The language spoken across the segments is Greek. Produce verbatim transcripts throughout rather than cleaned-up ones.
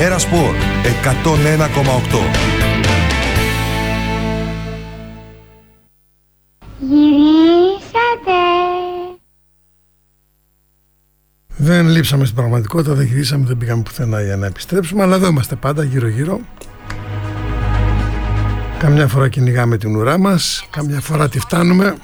Έρα Σπορ εκατόν ένα κόμμα οκτώ. Γυρίσατε. Δεν λείψαμε στην πραγματικότητα, δεν γυρίσαμε, δεν πήγαμε πουθενά για να επιστρέψουμε, αλλά εδώ είμαστε πάντα γύρω γύρω. Καμιά φορά κυνηγάμε την ουρά μας, καμιά φορά τη φτάνουμε.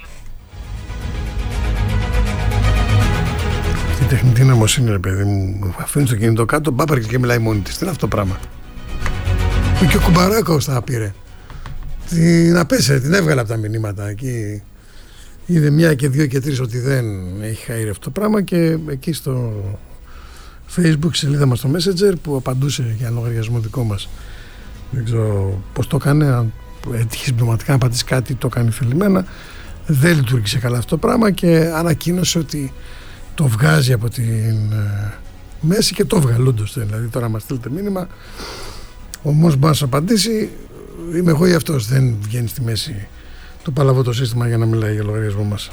Αυτή η τεχνητή νοημοσύνη, ρε παιδί μου, αφήνει το κινητό κάτω, μπάπαρκε και μιλάει μόνη της. Τι είναι αυτό το πράγμα? Και ο Κουμπαράκος τα πήρε. Την απέσαιρε, την έβγαλε από τα μηνύματα εκεί. Είδε μια και δύο και τρεις ότι δεν έχει χαήρει αυτό το πράγμα και εκεί στο Facebook σελίδα μας στο Messenger που απαντούσε για λογαριασμό δικό μας. Δεν ξέρω πώς το έκανε, αν έτυχε συμπληρωματικά να πατήσει κάτι, το έκανε θελημένα. Δεν λειτουργήσε καλά αυτό το πράγμα και ανακοίνωσε ότι το βγάζει από την ε, μέση και το βγάλει όντως. Δηλαδή τώρα μας στείλετε μήνυμα, ο μόνος που μπορεί να σας απαντήσει είμαι εγώ ή αυτός. Δεν βγαίνει στη μέση το παλαβό το σύστημα για να μιλάει για λογαριασμό μας.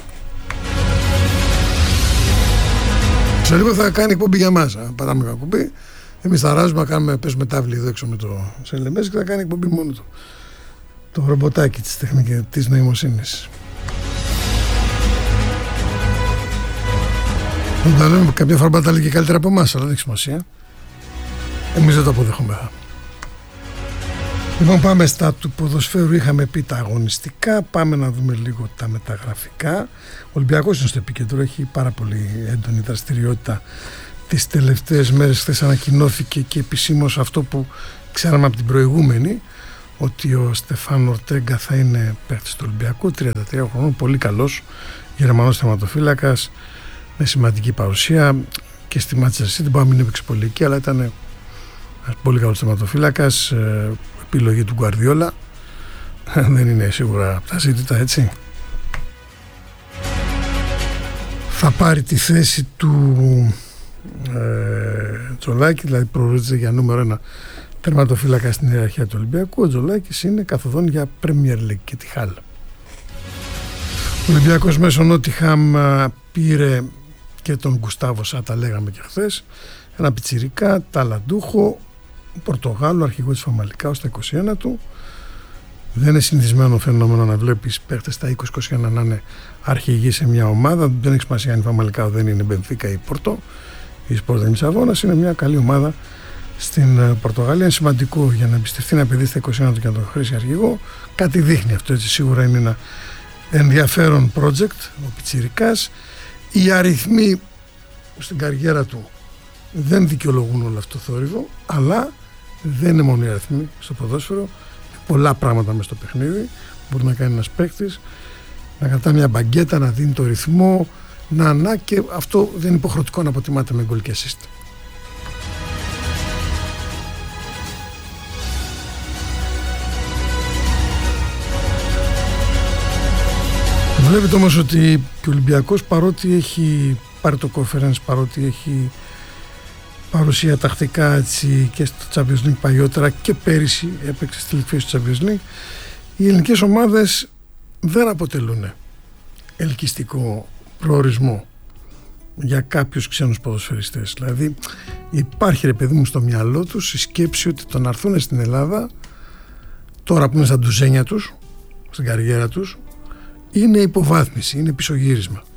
Σε λίγο θα κάνει εκπομπή για μας. Πατάμε ένα κουμπί. Εμείς θα ράζουμε, να κάνουμε, παίζουμε τάβλη εδώ έξω με το σελεμές και θα κάνει εκπομπή μόνο του. Το ρομποτάκι της τεχνικής της νοημοσύνης. Δεν τα λέμε, κάποια φορά τα λέει και καλύτερα από εμάς, αλλά δεν έχει σημασία. Εμείς δεν το αποδεχόμεθα. Λοιπόν, πάμε στα του ποδοσφαίρου. Είχαμε πει τα αγωνιστικά. Πάμε να δούμε λίγο τα μεταγραφικά. Ο Ολυμπιακός είναι στο επίκεντρο, έχει πάρα πολύ έντονη δραστηριότητα τις τελευταίες μέρες. Χθες ανακοινώθηκε και επισήμως αυτό που ξέραμε από την προηγούμενη, ότι ο Στεφάν Ορτέγκα θα είναι παίκτης του Ολυμπιακού, τριάντα τρία χρονών, πολύ καλός Γερμανός θεματοφύλακας με σημαντική παρουσία και στη Manchester City. Μπορεί να μην έπαιξε πολύ εκεί, αλλά ήταν ένας πολύ καλός θεματοφύλακας, ε, επιλογή του Γκουαρδιόλα. Δεν είναι σίγουρα τα ζήτητα, έτσι. Θα πάρει τη θέση του ε, Τζολάκη, δηλαδή προορίζεται για νούμερο ένα τερματοφύλακα στην ιεραρχία του Ολυμπιακού. Ο Τζολάκης είναι καθοδόν για Premier League και τη Χάλ. Ο Ολυμπιακός μέσω Νότιχαμ πήρε και τον Γκουστάβο Σα, τα λέγαμε και χθες, ένα πιτσιρικά ταλαντούχο Πορτογάλο, αρχηγό της Φαμαλικάου στα είκοσι ένα του. Δεν είναι συνηθισμένο φαινόμενο να βλέπεις παίχτες στα είκοσι είκοσι ένα να είναι αρχηγοί σε μια ομάδα. Δεν έχει σημασία αν η Φαμαλικάου δεν είναι Μπενφίκα ή Πόρτο. Η Σπορ de Λισαβόνας είναι μια καλή ομάδα στην Πορτογαλία. Είναι σημαντικό για να εμπιστευτεί ένα παιδί στα είκοσι ένα του και να το χρήσει αρχηγό. Κάτι δείχνει αυτό, έτσι. Σίγουρα είναι ένα ενδιαφέρον project ο πιτσιρικάς. Οι αριθμοί στην καριέρα του δεν δικαιολογούν όλο αυτό το θόρυβο, αλλά δεν είναι μόνο οι αριθμοί στο ποδόσφαιρο. Πολλά πράγματα μες στο παιχνίδι μπορεί να κάνει ένας παίκτης, να κρατά μια μπαγκέτα, να δίνει το ρυθμό, να να και αυτό δεν είναι υποχρεωτικό να αποτιμάται με γκολ και assist. Βλέπετε όμως ότι και ο Ολυμπιακός, παρότι έχει πάρει το conference, παρότι έχει παρουσία τακτικά, έτσι, και στο Champions League παλιότερα και πέρυσι έπαιξε στη τελική φάση του Champions League, οι ελληνικές ομάδες δεν αποτελούν ελκυστικό προορισμό για κάποιους ξένους ποδοσφαιριστές. Δηλαδή υπάρχει, ρε παιδί μου, στο μυαλό τους η σκέψη ότι το να έρθουν στην Ελλάδα τώρα που είναι στα ντουζένια τους, στην καριέρα τους, είναι υποβάθμιση, είναι πισωγύρισμα.